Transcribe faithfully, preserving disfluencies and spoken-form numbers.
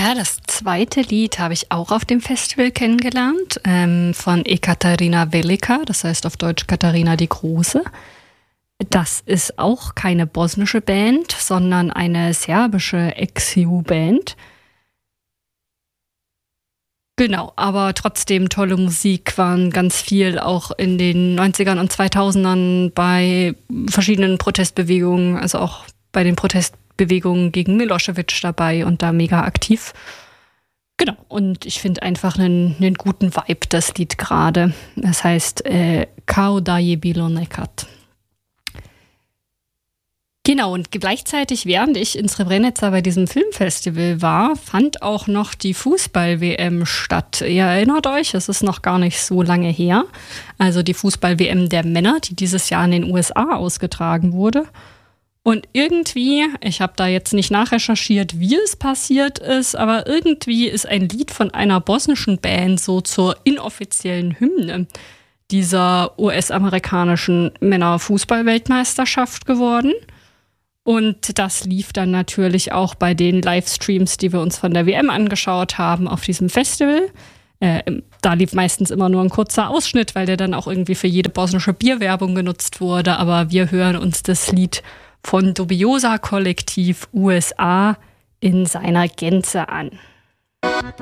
Ja, das zweite Lied habe ich auch auf dem Festival kennengelernt, ähm, von Ekaterina Velika, das heißt auf Deutsch Katharina die Große. Das ist auch keine bosnische Band, sondern eine serbische Ex-E U-Band. Genau, aber trotzdem tolle Musik, waren ganz viel auch in den neunzigern und zweitausendern bei verschiedenen Protestbewegungen, also auch bei den Protestbewegungen gegen Milosevic dabei und da mega aktiv. Genau, und ich finde einfach einen, einen guten Vibe, das Lied gerade. Das heißt äh, Kao da je bilo nekad. Genau, und gleichzeitig, während ich in Srebrenica bei diesem Filmfestival war, fand auch noch die Fußball-W M statt. Ihr erinnert euch, es ist noch gar nicht so lange her. Also die Fußball-W M der Männer, die dieses Jahr in den U S A ausgetragen wurde. Und irgendwie, ich habe da jetzt nicht nachrecherchiert, wie es passiert ist, aber irgendwie ist ein Lied von einer bosnischen Band so zur inoffiziellen Hymne dieser U S-amerikanischen Männer-Fußball-Weltmeisterschaft geworden. Und das lief dann natürlich auch bei den Livestreams, die wir uns von der W M angeschaut haben, auf diesem Festival. Äh, da lief meistens immer nur ein kurzer Ausschnitt, weil der dann auch irgendwie für jede bosnische Bierwerbung genutzt wurde. Aber wir hören uns das Lied von Dubiosa Kollektiv U S A in seiner Gänze an.